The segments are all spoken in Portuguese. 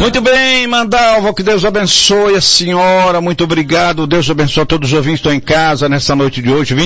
Muito bem, Mandalva, que Deus abençoe a senhora, muito obrigado, Deus abençoe a todos os ouvintes que estão em casa nessa noite de hoje,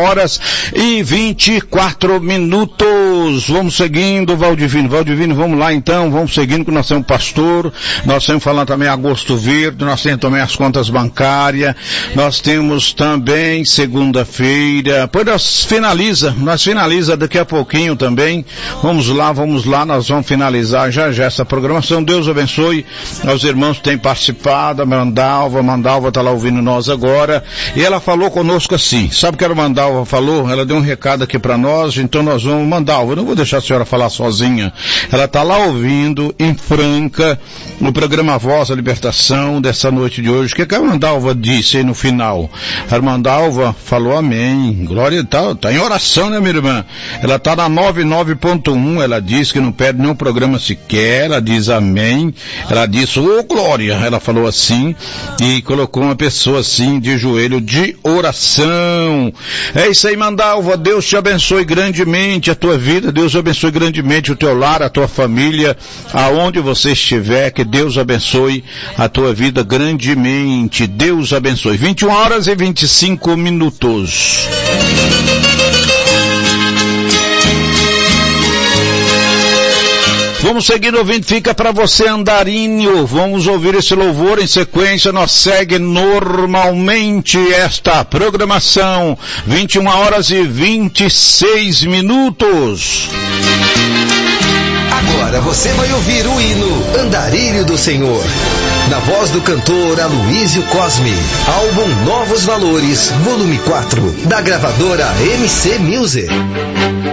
21h24. Vamos seguindo, Valdivino, vamos lá então, vamos seguindo, que nós temos pastor, nós temos falando também Agosto Verde, nós temos também as contas bancárias, nós temos também segunda-feira, depois nós finaliza daqui a pouquinho também, vamos lá, nós vamos finalizar já essa programação. Deus abençoe aos irmãos que têm participado, a Mandalva está lá ouvindo nós agora, e ela falou conosco assim, sabe o que a Mandalva falou? Ela deu um recado aqui para nós, então nós vamos, Mandalva, eu não vou deixar a senhora falar sozinha, ela está lá ouvindo, em Franca, no programa Voz da Libertação, dessa noite de hoje. O que a Mandalva disse aí no final? A Mandalva falou amém, glória, tá em oração, né, minha irmã? Ela está na 99.1, ela diz que não perde nenhum programa sequer, ela diz amém, ela disse, glória, ela falou assim, e colocou uma pessoa assim, de joelho, de oração. É isso aí, Mandalva, Deus te abençoe grandemente a tua vida, Deus abençoe grandemente o teu lar, a tua família, aonde você estiver, que Deus abençoe a tua vida grandemente, Deus abençoe. 21h25. Vamos seguir ouvindo, fica para você, Andarinho. Vamos ouvir esse louvor em sequência, nós segue normalmente esta programação, 21h26. Agora você vai ouvir o hino Andarilho do Senhor, na voz do cantor Aloísio Cosme, álbum Novos Valores, volume 4, da gravadora MC Music.